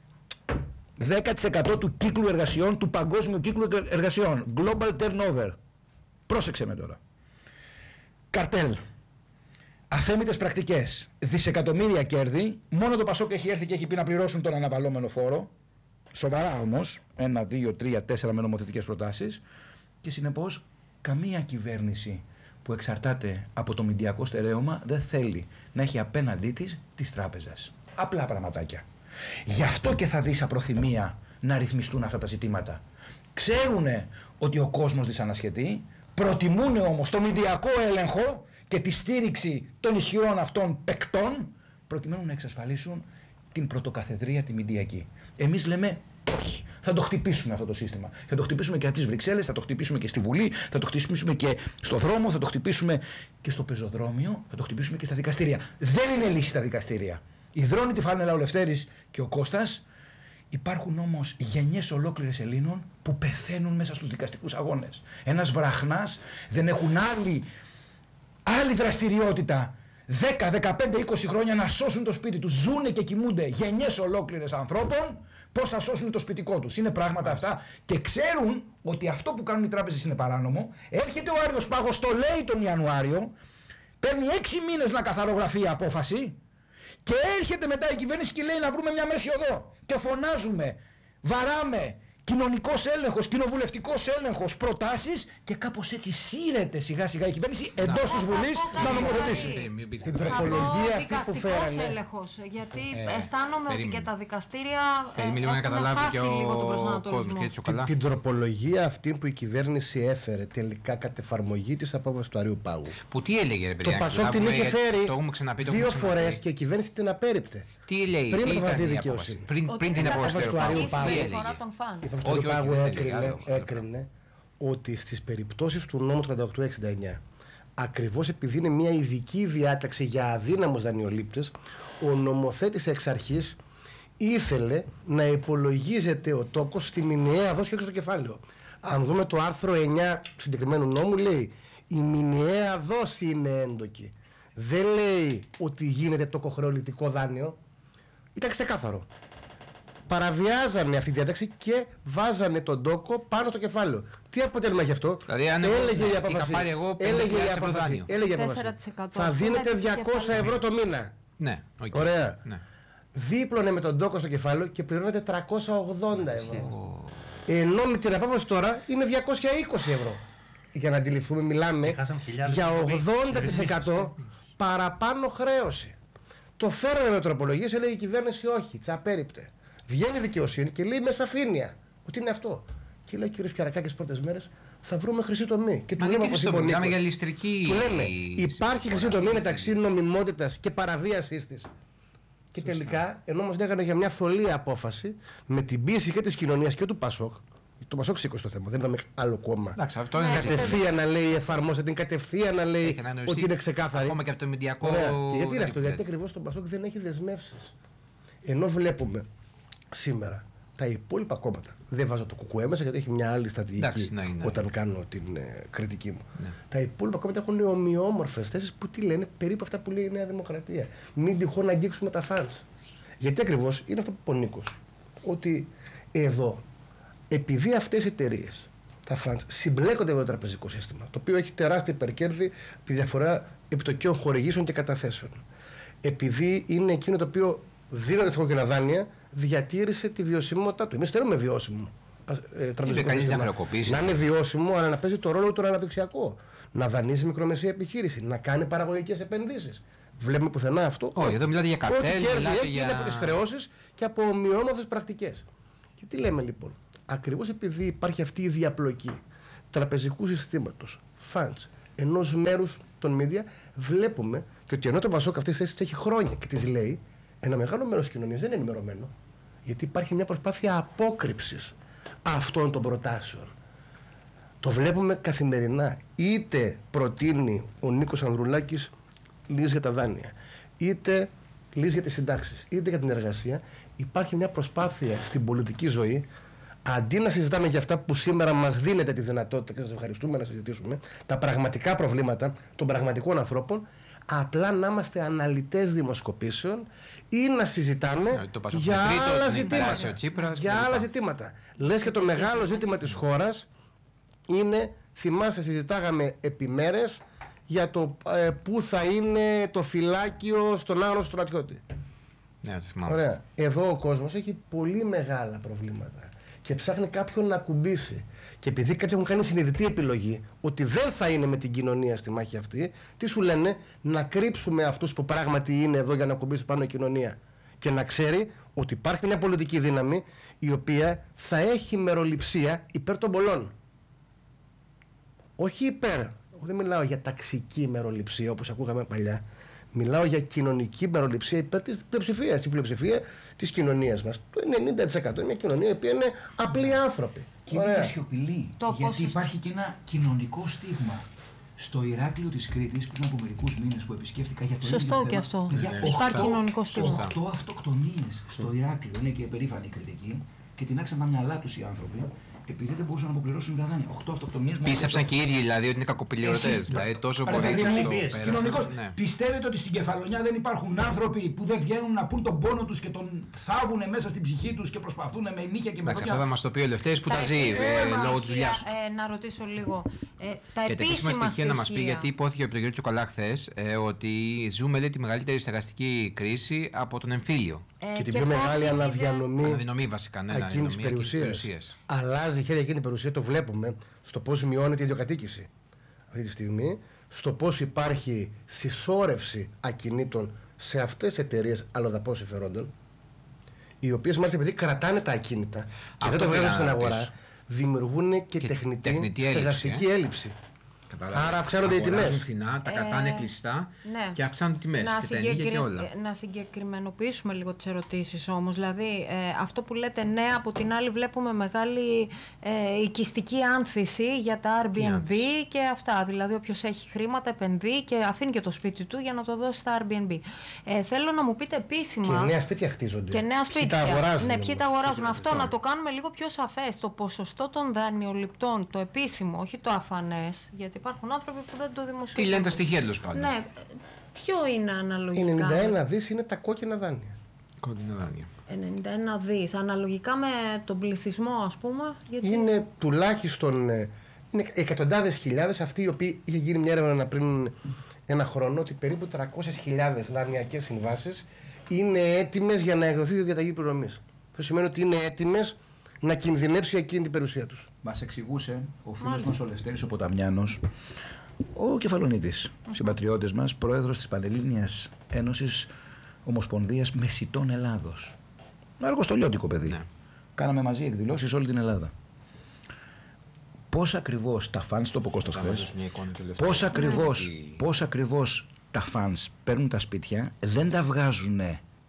δέκα τοις εκατό του κύκλου εργασιών, του παγκόσμιου κύκλου εργασιών. Global turnover. Πρόσεξε με τώρα. Καρτέλ. Αθέμητες πρακτικές. Δισεκατομμύρια κέρδη. Μόνο το Πασόκ έχει έρθει και έχει πει να πληρώσουν τον αναβαλώμενο φόρο. Σοβαρά όμως. Ένα, δύο, τρία, τέσσερα με νομοθετικές προτάσεις. Και συνεπώς, καμία κυβέρνηση που εξαρτάται από το μηντιακό στερέωμα δεν θέλει να έχει απέναντί της τις τράπεζες. Απλά πραγματάκια. Γι' αυτό και θα δεις απροθυμία να ρυθμιστούν αυτά τα ζητήματα. Ξέρουνε ότι ο κόσμος δυσανασχετεί, προτιμούνε όμως το μηντιακό έλεγχο και τη στήριξη των ισχυρών αυτών παικτών, προκειμένου να εξασφαλίσουν την πρωτοκαθεδρία τη μηντιακή. Εμείς λέμε όχι. Θα το χτυπήσουμε αυτό το σύστημα. Θα το χτυπήσουμε και από τις Βρυξέλλες, θα το χτυπήσουμε και στη Βουλή, θα το χτυπήσουμε και στο δρόμο, θα το χτυπήσουμε και στο πεζοδρόμιο, θα το χτυπήσουμε και στα δικαστήρια. Δεν είναι λύση τα δικαστήρια. Η Δρόνη, τη Φάνελα, ο Λευτέρης και ο Κώστας. Υπάρχουν όμως γενιές ολόκληρες Ελλήνων που πεθαίνουν μέσα στους δικαστικούς αγώνες. Ένας βραχνάς, δεν έχουν άλλη, άλλη δραστηριότητα δέκα, δεκαπέντε, είκοσι χρόνια να σώσουν το σπίτι τους. Ζούνε και κοιμούνται γενιές ολόκληρες ανθρώπων. Πώς θα σώσουν το σπιτικό τους. Είναι πράγματα αυτά και ξέρουν ότι αυτό που κάνουν οι τράπεζες είναι παράνομο. Έρχεται ο Άριος Πάγος, το λέει τον Ιανουάριο, παίρνει έξι μήνες να καθαρογραφεί η απόφαση. Και έρχεται μετά η κυβέρνηση και λέει να βρούμε μια μέση οδό. Και φωνάζουμε, βαράμε, κοινωνικός έλεγχος, κοινοβουλευτικός έλεγχος, προτάσεις και κάπως έτσι σύρεται σιγά σιγά η κυβέρνηση εντός της Βουλής να νομοθετήσει. Την τροπολογία αυτή που φέρανε. έλεγχος, γιατί ε, αισθάνομαι περίμενε. ότι και τα δικαστήρια Περίμενε έχουν να καταλάβει χάσει και ο λίγο τον κόσμος προσανατολισμό. και έτσι ο Την, καλά. την τροπολογία αυτή που η κυβέρνηση έφερε τελικά κατ' εφαρμογή της απόφασης του Αρείου Πάγου. Που τι έλεγε, ρε παιδιά. Το Πασόκ την να είχε πούμε, φέρει το έχουμε ξαναπεί, το δύο έχουμε ξαναπεί. φορές και η κυβέρνηση την απέρριπτε. Τι λέει, Πριν τι μεταφραστεί ήταν η δικαιοσύνη. απόφαση. Πριν, Ότι πριν την δεν θα απόφαση του Αρείου Αρείου Πάγου. τι η έλεγε. διαφορά των φαν. Η Όχι, του όχι, Πάγου δεν έλεγε, έκρινε, άλλο, αυτό. έκρινε ότι στις περιπτώσεις του νόμου τριάντα οκτώ εξήντα εννιά, ακριβώς επειδή είναι μια ειδική διάταξη για αδύναμους δανειολήπτες, ο νομοθέτης εξ αρχής ήθελε να υπολογίζεται ο τόκος στη μηνιαία δόση και έξω στο κεφάλαιο. Αν δούμε το άρθρο εννιά του συγκεκριμένου νόμου, λέει η μηνιαία δόση είναι έντοκη. Δεν λέει ότι γίνεται τοκοχρεωλητικό δάνειο. Ήταν ξεκάθαρο. Παραβιάζανε αυτή τη διάταξη και βάζανε τον τόκο πάνω στο κεφάλαιο. Τι αποτέλεσμα γι' αυτό? Δηλαδή, αν εγώ έλεγε η είχα απόφαση, πάρει εγώ έλεγε η πενήντα χιλιάδες απόφαση, δάνειο. έλεγε η απόφαση, τέσσερα τοις εκατό. θα δίνετε Αυτό είναι διακόσια ευρώ το μήνα. Ναι, οκ. Ωραία. Ναι. Δίπλωνε με τον τόκο στο κεφάλαιο και πληρώνετε τριακόσια ογδόντα ευρώ. Ενώ με την απόφαση τώρα είναι διακόσια είκοσι ευρώ. Για να αντιληφθούμε, μιλάμε Και χάσαμε χιλιάδες για ευρώ. ογδόντα τοις εκατό παραπάνω χρέωση. Το φέρανε με τροπολογίες, έλεγε η κυβέρνηση όχι, τσαπέριπτε. Βγαίνει η δικαιοσύνη και λέει με σαφήνεια ότι είναι αυτό. Και λέει ο κύριος Πιαρακάκης πρώτες μέρες θα βρούμε χρυσή τομή. Και του Μα λέμε δεν όπως είναι είπε ο μιλάμε Νίκος. για ληστρική. Του λέμε υπάρχει χρυσή τομή μεταξύ νομιμότητας και παραβίασής της. Και τελικά, ενώ μας λέγανε για μια θολή απόφαση, με την πίεση και της κοινωνίας και του Πασόκ, το Πασόκ σήκωσε το θέμα, δεν είδαμε άλλο κόμμα. Εντάξει, αυτό είναι Κατευθείαν να λέει, εφαρμόστε την κατευθείαν να λέει Έχει ανανοηστεί ότι είναι ξεκάθαρη. ακόμα και από το μηντιακό. Ωραία. Και γιατί είναι αυτό, δεν- γιατί ακριβώς το Πασόκ δεν έχει δεσμεύσεις. Ενώ βλέπουμε σήμερα τα υπόλοιπα κόμματα. Δεν βάζω το κουκουέ μέσα γιατί έχει μια άλλη στρατηγική Εντάξει, ναι, ναι. όταν κάνω την ε, κριτική μου. Ναι. Τα υπόλοιπα κόμματα έχουν ομοιόμορφες θέσεις που τι λένε, περίπου αυτά που λέει η Νέα Δημοκρατία. Μην τυχόν να αγγίξουμε τα φανς. Γιατί ακριβώς είναι αυτό που είπε ο Νίκος. Ότι εδώ, επειδή αυτές οι εταιρείες, τα φανς, συμπλέκονται με το τραπεζικό σύστημα, το οποίο έχει τεράστια υπερκέρδη τη διαφορά επιτοκίων χορηγήσεων και καταθέσεων. Επειδή είναι εκείνο το οποίο δίνοντα τυχοκαιρά δάνεια, διατήρησε τη βιωσιμότητά του. Εμείς θέλουμε βιώσιμο ε, τραπεζικό κανείς σύστημα. να χρεοκοπήσει. Να είναι βιώσιμο, αλλά να παίζει το ρόλο του αναπτυξιακό. Να δανείζει μικρομεσαία επιχείρηση, να κάνει παραγωγικές επενδύσεις. Βλέπουμε πουθενά αυτό. Όχι, εδώ μιλάτε για καρτέλ, Ό,τι κέρδη μιλάτε έχει για- είναι από τις χρεώσεις και από ομοιόμορφες πρακτικές. Και τι λέμε λοιπόν. Ακριβώς επειδή υπάρχει αυτή η διαπλοκή τραπεζικού συστήματος, funds, ενός μέρους των media, βλέπουμε και ότι ενώ το Πασόκ αυτές τις θέσεις έχει χρόνια και τις λέει, ένα μεγάλο μέρος της κοινωνίας δεν είναι ενημερωμένο. Γιατί υπάρχει μια προσπάθεια απόκρυψης αυτών των προτάσεων. Το βλέπουμε καθημερινά. Είτε προτείνει ο Νίκος Ανδρουλάκης λύσεις για τα δάνεια, είτε λύση για τις συντάξεις, είτε για την εργασία, υπάρχει μια προσπάθεια στην πολιτική ζωή, αντί να συζητάμε για αυτά που σήμερα μας δίνεται τη δυνατότητα και σας ευχαριστούμε να συζητήσουμε, τα πραγματικά προβλήματα των πραγματικών ανθρώπων, απλά να είμαστε αναλυτές δημοσκοπήσεων ή να συζητάμε yeah, για άλλα ζητήματα. Τσίπρας, για άλλα ζητήματα. Λες και το μεγάλο ζήτημα της χώρας είναι, θυμάσαι, συζητάγαμε επί μέρες για το ε, πού θα είναι το φυλάκιο στον άγνωστο στρατιώτη. Ναι, θυμάμαι. Ωραία. Εδώ ο κόσμος έχει πολύ μεγάλα προβλήματα και ψάχνει κάποιον να ακουμπήσει. Και επειδή κάποιοι έχουν κάνει συνειδητή επιλογή ότι δεν θα είναι με την κοινωνία στη μάχη αυτή, τι σου λένε? Να κρύψουμε αυτούς που πράγματι είναι εδώ για να ακουμπήσει πάνω η κοινωνία. Και να ξέρει ότι υπάρχει μια πολιτική δύναμη η οποία θα έχει μεροληψία υπέρ των πολλών. Όχι υπέρ. Εγώ δεν μιλάω για ταξική μεροληψία όπως ακούγαμε παλιά. Μιλάω για κοινωνική μεροληψία υπέρ της πλειοψηφίας. Η πλειοψηφία της κοινωνίας μας, το ενενήντα τοις εκατό, είναι μια κοινωνία η οποία είναι απλοί άνθρωποι. Και είναι και σιωπηλή. Το γιατί πόσο... υπάρχει και ένα κοινωνικό στίγμα. Στο Ηράκλειο της Κρήτης, πριν από μερικούς μήνες που επισκέφτηκα για το Σωστό ίδιο και θέμα, αυτό. παιδιά, Ναι. Υπάρχει κοινωνικό στίγμα. οκτώ αυτοκτονίες στο Ηράκλειο. Είναι και περήφανοι οι κριτικοί και τεινάξαν τα μυαλά τους οι άνθρωποι επειδή δεν μπορούσαν να αποπληρώσουν τα δάνεια. οκτώ αυτοκτονίες. Πίστεψαν και οι ίδιοι δηλαδή ότι είναι κακοπληρωτές. Δηλαδή τόσο πολύ κοινωνικός. Πιστεύετε ότι στην Κεφαλονιά δεν υπάρχουν άνθρωποι που δεν βγαίνουν να πούν τον πόνο τους και τον θάβουν μέσα στην ψυχή τους και προσπαθούν με νύχια και με δόντια? Αυτό θα μας το πει ο Λευτέρης που τα ζει λόγω της δουλειάς του. Να ρωτήσω λίγο. Τα επίσημα στοιχεία να μας πει, γιατί υπόθηκε από τον κύριο Τσοκολά χθες ότι ζούμε λέει, τη μεγαλύτερη στεγαστική κρίση από τον εμφύλιο. Ε, και την πιο μεγάλη αναδιανομή, αναδιανομή βασικά, ναι, εκείνης της περιουσίας. Αλλάζει χέρια εκείνη η περιουσία, το βλέπουμε στο πώς μειώνεται η ιδιοκατοίκηση αυτή τη στιγμή, στο πώς υπάρχει συσσόρευση ακινήτων σε αυτές τις εταιρείες αλλοδαπών συμφερόντων, οι οποίες μάλιστα επειδή κρατάνε τα ακίνητα και αυτό δεν το βγάζουν στην αγορά, δημιουργούν και, και τεχνητή, τεχνητή στεγαστική έλλειψη. έλλειψη. Καταλάβει. Άρα αυξάνονται οι τιμές. Φθηνά, τα κρατάνε ε, κλειστά ναι. και αυξάνουν τιμές. Να, και συγκεκρι... και όλα. να συγκεκριμενοποιήσουμε λίγο τις ερωτήσεις όμως. Δηλαδή, ε, αυτό που λέτε ναι, από την άλλη βλέπουμε μεγάλη ε, οικιστική άνθηση για τα Airbnb και αυτά. Δηλαδή, όποιος έχει χρήματα επενδύει και αφήνει και το σπίτι του για να το δώσει στα Airbnb. Ε, θέλω να μου πείτε επίσημα. Και νέα σπίτια χτίζονται. Και νέα σπίτια. Ποιοι τα αγοράζουν. Ναι, ποιοι τα αγοράζουν. Αυτό να το κάνουμε λίγο πιο σαφές. Το ποσοστό των δανειοληπτών, το επίσημο, όχι το αφανές. Γιατί υπάρχουν άνθρωποι που δεν το δημοσιοποιούν. Τι λένε τα στοιχεία τέλος πάντων. Ναι, ποιο είναι αναλογικά? ενενήντα ένα δις είναι τα κόκκινα δάνεια. Κόκκινα δάνεια. ενενήντα ένα δις. Αναλογικά με τον πληθυσμό, ας πούμε. Γιατί... Είναι τουλάχιστον είναι εκατοντάδες χιλιάδες αυτοί οι οποίοι είχε γίνει μια έρευνα πριν ένα χρόνο ότι περίπου τριακόσιες χιλιάδες δανειακές συμβάσεις είναι έτοιμες για να εκδοθεί η διαταγή πληρωμής. Αυτό σημαίνει ότι είναι έτοιμες να κινδυνεύσει εκείνη την περιουσία τους. Μας εξηγούσε ο φίλος μας ο Λευτέρης ο Ποταμιάνος, ο Κεφαλονίτης, συμπατριώτης μας, πρόεδρος της Πανελλήνιας Ένωσης Ομοσπονδίας Μεσιτών Ελλάδος. Αργοστολιώτικο παιδί. Ναι. Κάναμε μαζί εκδηλώσεις όλη την Ελλάδα. Πώς ακριβώς τα φανς, το είπε ο Κώστας χθες, πώς ακριβώς, πώς ακριβώς τα φανς παίρνουν τα σπίτια, δεν τα βγάζουν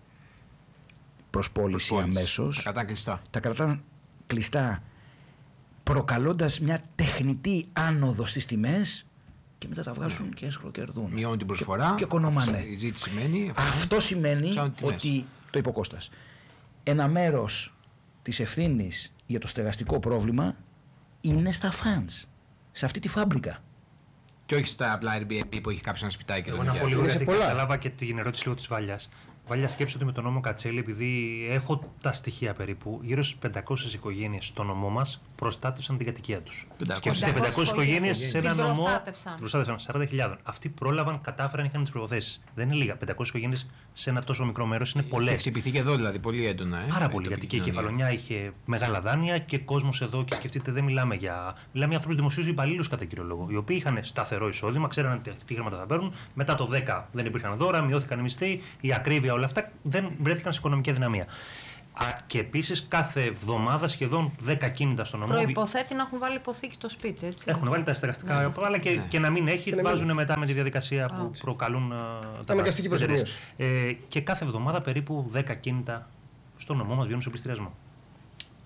προς πώληση αμέσως. Τα κρατάνε κλειστά. Τα κρατάνε κλειστά, προκαλώντας μια τεχνητή άνοδο στις τιμές και μετά τα βγάζουν και έσχρο-κερδούν. Μειώνουν την προσφορά. Και, και οικονομάνε. Η ζήτηση σημαίνει, αυτό σημαίνει ότι, το είπε ο Κώστας, ένα μέρος της ευθύνης για το στεγαστικό πρόβλημα είναι στα φανς, σε αυτή τη φάμπρικα. Και όχι στα απλά Airbnb που έχει κάποιο ένα σπιτάκι. Εγώ να πω λίγο γιατί κατάλαβα και την ερώτηση λίγο της Βάλιας. Βάλια, σκέψου ότι με τον νόμο Κατσέλη, επειδή έχω τα στοιχεία περίπου, γύρω στις πεντακόσιες οικογένειες στο νομό μας προστάτευσαν την κατοικία τους. Σκέψτε πεντακόσιες οικογένειες σε ένα νομό. Προστάτευσαν σαράντα χιλιάδες. Αυτοί πρόλαβαν, κατάφεραν, είχαν τις προϋποθέσεις. Δεν είναι λίγα. πεντακόσιες οικογένειες σε ένα τόσο μικρό μέρος είναι πολλές. Έχει χτυπηθεί και εδώ δηλαδή πολύ έντονα. Ε, Πάρα πολύ. Γιατί και η Κεφαλονιά είχε μεγάλα δάνεια και κόσμος εδώ. Και σκεφτείτε, δεν μιλάμε για. Μιλάμε για ανθρώπους δημοσίους υπαλλήλους κατά κύριο λόγο. Οι οποίοι είχαν σταθερό εισόδημα, ξέραν τι χρήματα θα παίρνουν. Μετά το δέκα δεν υπήρχαν δώρα, μειώθηκαν οι μισθοί, η ακρίβεια, όλα αυτά δεν βρέθηκαν σε οικονομική αδυναμία. Α, και επίσης κάθε εβδομάδα σχεδόν δέκα κίνητα στον νομό. Προϋποθέτει να έχουν βάλει υποθήκη το σπίτι, έτσι. Έχουν βάλει τα στεγαστικά, ναι, αλλά και, ναι. και να μην έχει, και βάζουν μετά με τη διαδικασία Α, που προκαλούν uh, τα πράσινα. Ε, και κάθε εβδομάδα περίπου δέκα κίνητα στον νομό μας βγαίνουν σε πληστηριασμό.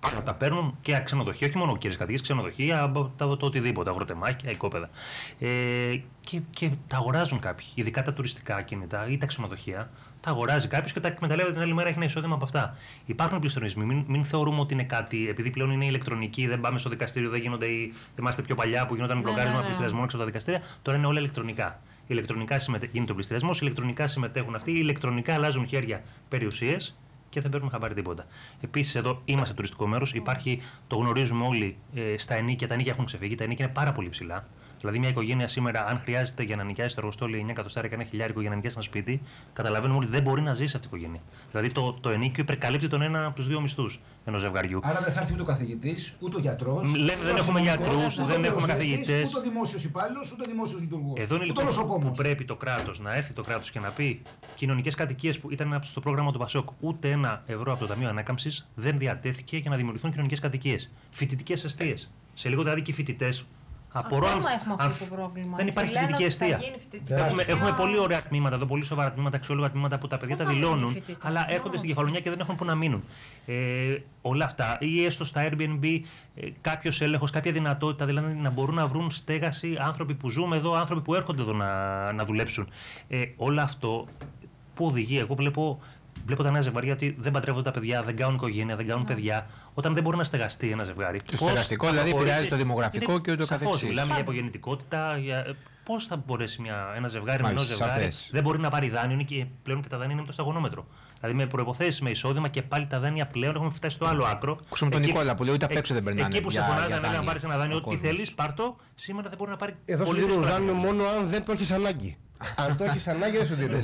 Αλλά τα παίρνουν και ξενοδοχεία, όχι μόνο κύριες κατοικίες, ξενοδοχεία, το, το, το οτιδήποτε, αγροτεμάκια, οικόπεδα. Ε, και, και τα αγοράζουν κάποιοι, ειδικά τα τουριστικά κινητά ή τα ξενοδοχεία. Τα αγοράζει κάποιο και τα εκμεταλλεύεται την άλλη μέρα, έχει ένα εισόδημα από αυτά. Υπάρχουν πληστρονισμοί. Μην, μην θεωρούμε ότι είναι κάτι, επειδή πλέον είναι ηλεκτρονική, δεν πάμε στο δικαστήριο, δεν γίνονται οι. Είμαστε πιο παλιά που γινόταν μπλοκάρισμα ναι, ναι, ναι. πληστηριασμών έξω από τα δικαστήρια. Τώρα είναι όλα ηλεκτρονικά. Ηλεκτρονικά συμμετέ... γίνεται ο πληστηριασμό, ηλεκτρονικά συμμετέχουν αυτοί, ηλεκτρονικά αλλάζουν χέρια περιουσίες και δεν παίρνουμε χαμπάρι τίποτα. Επίσης, εδώ είμαστε τουριστικό μέρος. Υπάρχει, το γνωρίζουμε όλοι, ε, στα ενίκια. Τα ενίκια έχουν ξεφύγει, τα ενίκια είναι πάρα πολύ ψηλά. Δηλαδή, μια οικογένεια σήμερα, αν χρειάζεται για να νοικιάσει το εργοστόλι εννιά εκατοστάρια και ένα χιλιάρικο για να νοικιάσει ένα σπίτι, καταλαβαίνουμε ότι δεν μπορεί να ζήσει αυτή η οικογένεια. Δηλαδή, το, το ενίκιο υπερκαλύπτει τον ένα από του δύο μισθούς ενός ζευγαριού. Άρα δεν θα έρθει ούτε ο καθηγητής, ούτε ο γιατρός. Λένε δεν έχουμε γιατρούς, δεν έχουμε καθηγητές. Ούτε ο δημόσιος υπάλληλος, ούτε ο δημόσιος λειτουργός. Εδώ είναι λοιπόν που πρέπει το κράτος να έρθει το κράτος και να πει κοινωνικές κατοικίες που ήταν στο πρόγραμμα του Πασόκ, ούτε ένα ευρώ από το Ταμείο Ανάκαμψης δεν διατέθηκε για να δημιουργηθούν κοινωνικές κατοικίες. Φοιτητικές εστίες. Σε λίγο δηλαδή και οι φοιτητές. Απορώ αν, έχουμε αν, αυτό το πρόβλημα. δεν υπάρχει φοιτητική εστία. Έχουμε, έχουμε πολύ ωραία τμήματα εδώ, πολύ σοβαρά τμήματα, αξιόλογα τμήματα που τα παιδιά τα δηλώνουν, αλλά έρχονται στην Κεφαλονιά και δεν έχουν που να μείνουν. Ε, όλα αυτά, ή έστω στα Airbnb, ε, κάποιο έλεγχο, κάποια δυνατότητα δηλαδή να μπορούν να βρουν στέγαση άνθρωποι που ζούμε εδώ, άνθρωποι που έρχονται εδώ να, να δουλέψουν. Ε, όλο αυτό που οδηγεί, εγώ βλέπω. Βλέπω τα νέα ζευγάρια ότι δεν παντρεύονται τα παιδιά, δεν κάνουν οικογένεια, δεν κάνουν παιδιά. Όταν δεν μπορεί να στεγαστεί ένα ζευγάρι. Το στεγαστικό δηλαδή επηρεάζει το δημογραφικό και ούτω καθεξής. Μιλάμε για υπογεννητικότητα. Για... Πώ θα μπορέσει μια, ένα ζευγάρι με ενό ζευγάρι. Σαφές. Δεν μπορεί να πάρει δάνειο και πλέον και τα δάνεια είναι με το σταγονόμετρο. Δηλαδή με προϋποθέσεις, με εισόδημα και πάλι τα δάνεια πλέον έχουμε φτάσει στο άλλο άκρο. Ακούσαμε τον Νικόλα που λέει ότι απ' έξω δεν περνάνε. Εκεί που σε φωνάζει να πάρει ένα δάνειο, ό,τι θέλει, πάρτο, σήμερα δεν μπορεί να πάρει. Εδώ σου δίνουν δάνειο μόνο αν δεν το έχει ανάγκη. Αν το έχει ανάγκη, δεν σου δίνουν.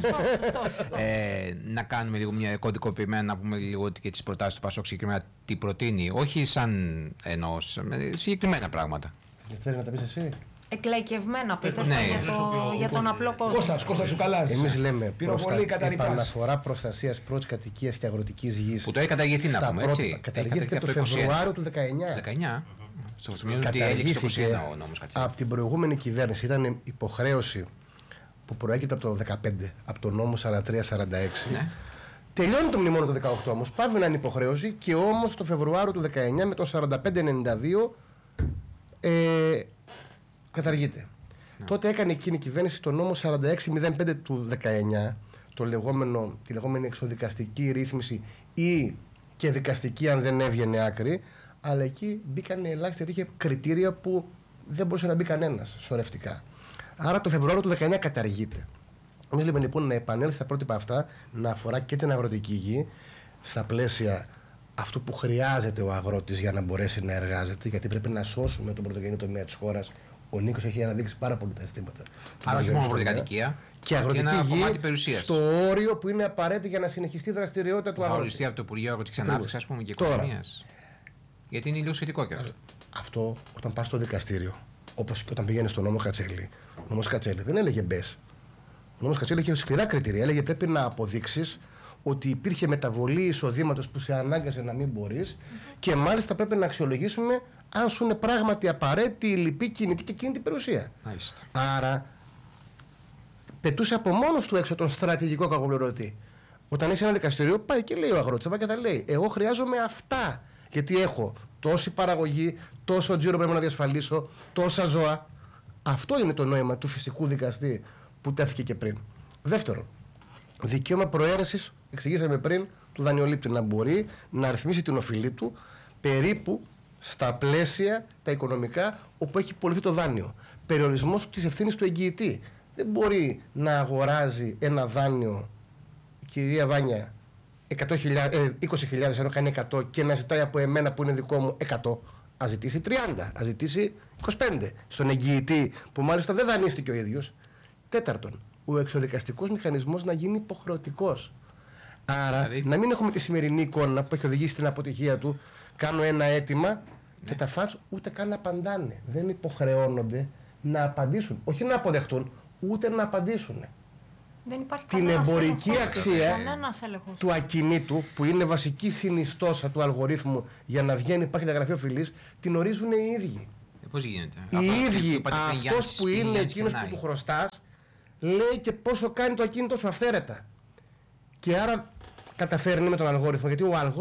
ε, να κάνουμε λίγο μια κωδικοποιημένα, να πούμε λίγο και τις προτάσεις του Πασόκ συγκεκριμένα τι προτείνει. Όχι σαν ενός, συγκεκριμένα πράγματα. Θέλει να τα πεις εσύ. Εκλαϊκευμένα πείτε ναι. για, το, για τον απλό κόσμο. Κώστας, Κώστας Σουκαλάς. Εμείς λέμε Πυροβολή προστα... καταρρυπάς. επαναφορά προστασίας πρώτης κατοικίας και αγροτικής γης. Που το έχει καταργηθεί να πούμε, έτσι. Καταργήθηκε το Φεβρουάριο του δεκαεννιά. δεκαεννιά. Στο σημείο ότι έληξε το είκοσι ένα ο νόμος Κατσέλη. Από την προηγούμενη κυβέρνηση ήταν υποχρέωση που προέκυψε από το δεκαπέντε, από το νόμο σαράντα τρία σαράντα έξι. Ναι. Τελειώνει το μνημόνιο το δεκαοκτώ όμως, πάβει να είναι υποχρέωση και όμως το Φεβρουάριο του δεκαεννιά με το σαράντα πέντε ενενήντα δύο ε, καταργείται. Ναι. Τότε έκανε εκείνη η κυβέρνηση το νόμο σαράντα έξι μηδέν πέντε του δεκαεννιά, το λεγόμενο, τη λεγόμενη εξοδικαστική ρύθμιση ή και δικαστική αν δεν έβγαινε άκρη, αλλά εκεί μπήκαν ελάχιστα, γιατί είχε κριτήρια που δεν μπορούσε να μπει κανένας σωρευτικά. Άρα το Φεβρουάριο του δεκαεννιά καταργείται. Εμείς λέμε λοιπόν να επανέλθει στα πρότυπα αυτά, να αφορά και την αγροτική γη, στα πλαίσια αυτού που χρειάζεται ο αγρότης για να μπορέσει να εργάζεται, γιατί πρέπει να σώσουμε τον πρωτογενή τομέα της χώρας. Ο Νίκος έχει αναδείξει πάρα πολύ τα ζητήματα. Άρα όχι μόνο αγροτική και αγροτική γη στο όριο που είναι απαραίτητη για να συνεχιστεί η δραστηριότητα του αγρότη. Θα οριστεί από το Υπουργείο Αγροτικής Ανάπτυξης, ας πούμε, και οικονομίας. Γιατί είναι λίγο σχετικό και αυτό. Αυτό όταν πας στο δικαστήριο, όπως και όταν πηγαίνει στον νόμο Κατσέλη, ο νόμος Κατσέλη δεν έλεγε μπες. Ο νόμος Κατσέλη είχε σκληρά κριτήρια. Έλεγε πρέπει να αποδείξεις ότι υπήρχε μεταβολή εισοδήματος που σε ανάγκασε να μην μπορείς mm-hmm. και μάλιστα πρέπει να αξιολογήσουμε αν σου είναι πράγματι απαραίτητη η λυπή κινητή και κίνητη περιουσία. Μάλιστα. Άρα πετούσε από μόνος του έξω τον στρατηγικό κακοπληρωτή. Όταν είσαι ένα δικαστήριο, πάει και λέει ο αγρότης, και θα λέει: εγώ χρειάζομαι αυτά. Γιατί έχω τόση παραγωγή, τόσο τζίρο πρέπει να διασφαλίσω, τόσα ζώα. Αυτό είναι το νόημα του φυσικού δικαστή που τέθηκε και πριν. Δεύτερον, δικαίωμα προαίρεσης, εξηγήσαμε πριν, του δανειολήπτη να μπορεί να ρυθμίσει την οφειλή του περίπου στα πλαίσια τα οικονομικά όπου έχει πωληθεί το δάνειο. Περιορισμός της ευθύνης του εγγυητή. Δεν μπορεί να αγοράζει ένα δάνειο, κυρία Βάνια, είκοσι χιλιάδες ευρώ κάνει εκατό και να ζητάει από εμένα που είναι δικό μου εκατό. Ας ζητήσει τριάντα, ας ζητήσει είκοσι πέντε στον εγγυητή που μάλιστα δεν δανείστηκε ο ίδιος. Τέταρτον, ο εξοδικαστικός μηχανισμός να γίνει υποχρεωτικός. Άρα δηλαδή, να μην έχουμε τη σημερινή εικόνα που έχει οδηγήσει στην αποτυχία του. Κάνω ένα αίτημα ναι. και τα φάτς ούτε καν να απαντάνε. Δεν υποχρεώνονται να απαντήσουν. Όχι να αποδεχτούν, ούτε να απαντήσουν. Δεν υπάρχει την εμπορική έλεγχος, αξία έλεγχος. του ακινήτου, που είναι βασική συνιστόσα του αλγορίθμου για να βγαίνει υπάρχει τα γραφεία οφειλής, την ορίζουν οι ίδιοι. Ε, πώς γίνεται. Οι Αυτό, ίδιοι, αυτό αυτός που είναι εκείνος που του χρωστάς, λέει και πόσο κάνει το ακίνητο σου αυθαίρετα. Και άρα καταφέρνει με τον αλγόριθμο, γιατί ο αλγόριθμος